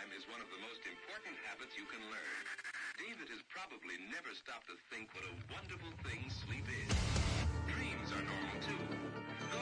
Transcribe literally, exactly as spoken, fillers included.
time is one of the most important habits you can learn. David has probably never stopped to think what a wonderful thing